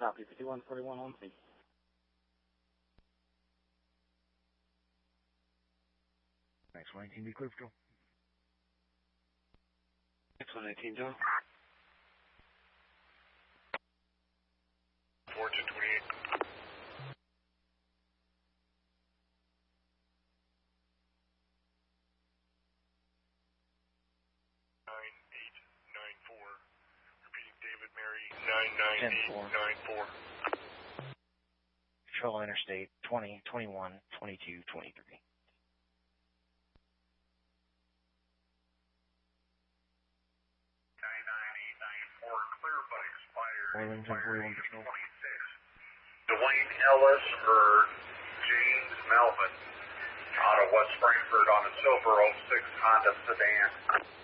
Copy, 5141 on scene. Next 119, be clear patrol. Next 119, John. Fortune 28. David Mary 99894. Control Interstate 20, 21, 22, 23. 99894, clear but expired. Orleans 1041 Patrol. 26. Dwayne Ellis or James Melvin out of West Frankfort on a silver 06 Honda sedan.